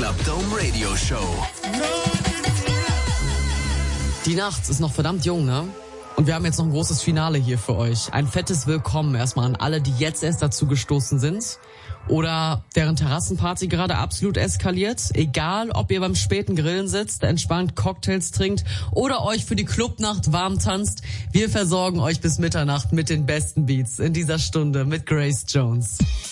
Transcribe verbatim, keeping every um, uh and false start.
Club Dome Radio Show. Die Nacht ist noch verdammt jung, ne? Und wir haben jetzt noch ein großes Finale hier für euch. Ein fettes Willkommen erstmal an alle, die jetzt erst dazu gestoßen sind oder deren Terrassenparty gerade absolut eskaliert. Egal, ob ihr beim späten Grillen sitzt, entspannt Cocktails trinkt oder euch für die Clubnacht warm tanzt. Wir versorgen euch bis Mitternacht mit den besten Beats in dieser Stunde mit Grace Jones.